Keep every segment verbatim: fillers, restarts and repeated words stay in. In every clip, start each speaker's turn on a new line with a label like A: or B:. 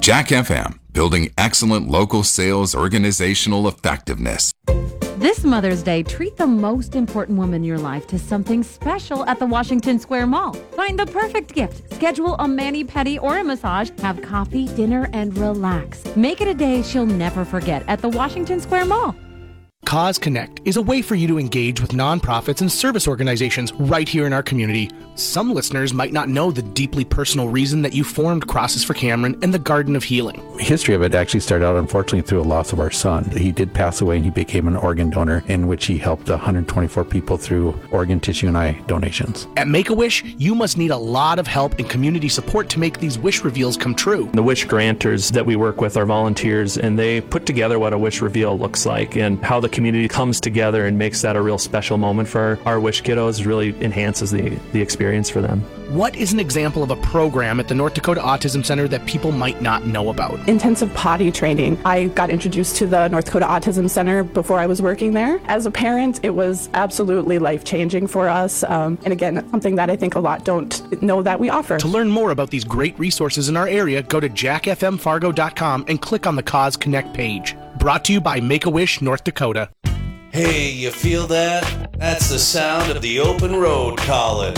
A: Jack F M, building excellent local sales organizational effectiveness.
B: This Mother's Day, treat the most important woman in your life to something special at the Washington Square Mall. Find the perfect gift. Schedule a mani-pedi or a massage. Have coffee, dinner, and relax. Make it a day she'll never forget at the Washington Square Mall.
C: Cause Connect is a way for you to engage with nonprofits and service organizations right here in our community. Some listeners might not know the deeply personal reason that you formed Crosses for Cameron and the Garden of Healing.
D: The history of it actually started out, unfortunately, through a loss of our son. He did pass away and he became an organ donor, in which he helped one hundred twenty-four people through organ, tissue, and eye donations.
C: At Make-A-Wish, you must need a lot of help and community support to make these wish reveals come true.
E: The wish granters that we work with are volunteers, and they put together what a wish reveal looks like, and how the community comes together and makes that a real special moment for our, our wish kiddos really enhances the, the experience for them.
C: What is an example of a program at the North Dakota Autism Center that people might not know about?
F: Intensive potty training. I got introduced to the North Dakota Autism Center before I was working there. As a parent, it was absolutely life-changing for us. Um, and again, something that I think a lot don't know that we offer.
C: To learn more about these great resources in our area, go to jack f m fargo dot com and click on the Cause Connect page. Brought to you by Make-A-Wish North Dakota.
G: Hey, you feel that? That's the sound of the open road calling.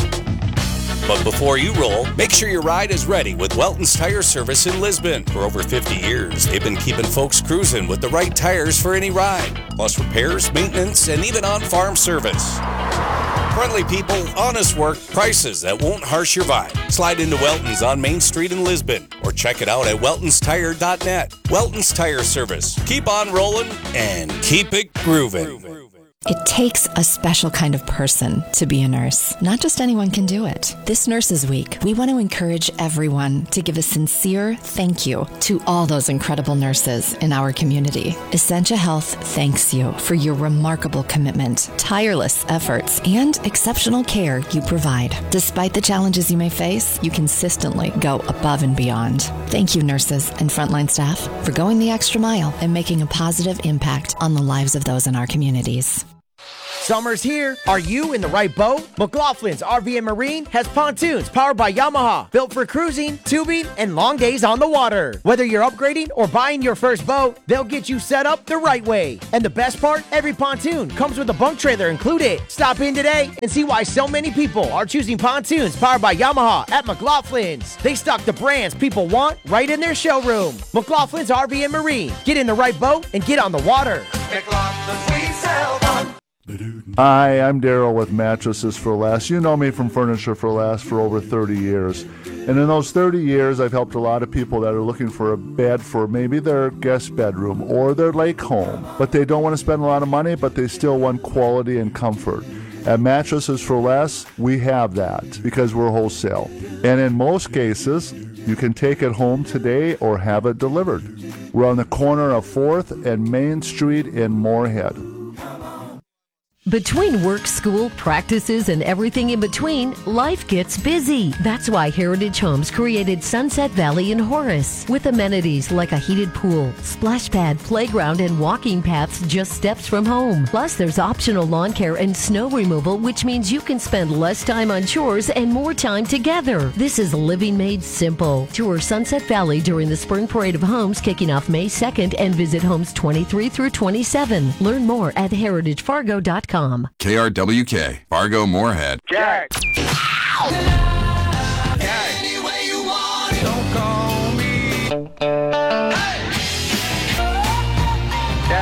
G: But before you roll, make sure your ride is ready with Welton's Tire Service in Lisbon. For over fifty years, they've been keeping folks cruising with the right tires for any ride, plus repairs, maintenance, and even on-farm service. Friendly people, honest work, prices that won't harsh your vibe. Slide into Welton's on Main Street in Lisbon, or check it out at weltons tire dot net. Welton's Tire Service. Keep on rolling and keep it grooving.
H: It takes a special kind of person to be a nurse. Not just anyone can do it. This Nurses Week, we want to encourage everyone to give a sincere thank you to all those incredible nurses in our community. Essentia Health thanks you for your remarkable commitment, tireless efforts, and exceptional care you provide. Despite the challenges you may face, you consistently go above and beyond. Thank you, nurses and frontline staff, for going the extra mile and making a positive impact on the lives of those in our communities.
I: Summer's here. Are you in the right boat? McLaughlin's R V and Marine has pontoons powered by Yamaha, built for cruising, tubing, and long days on the water. Whether you're upgrading or buying your first boat, they'll get you set up the right way. And the best part, every pontoon comes with a bunk trailer included. Stop in today and see why so many people are choosing pontoons powered by Yamaha at McLaughlin's. They stock the brands people want right in their showroom. McLaughlin's R V and Marine. Get in the right boat and get on the water.
J: McLaughlin's, we sell fun.
K: Hi, I'm Daryl with Mattresses for Less. You know me from Furniture for Less for over thirty years. And in those thirty years, I've helped a lot of people that are looking for a bed for maybe their guest bedroom or their lake home. But they don't want to spend a lot of money, but they still want quality and comfort. At Mattresses for Less, we have that because we're wholesale. And in most cases, you can take it home today or have it delivered. We're on the corner of fourth and Main Street in Moorhead.
L: Between work, school, practices, and everything in between, life gets busy. That's why Heritage Homes created Sunset Valley in Horace, with amenities like a heated pool, splash pad, playground, and walking paths just steps from home. Plus, there's optional lawn care and snow removal, which means you can spend less time on chores and more time together. This is living made simple. Tour Sunset Valley during the Spring Parade of Homes kicking off May second and visit homes twenty-three through twenty-seven. Learn more at heritage fargo dot com.
A: K R W K, Fargo Moorhead.
J: Jack.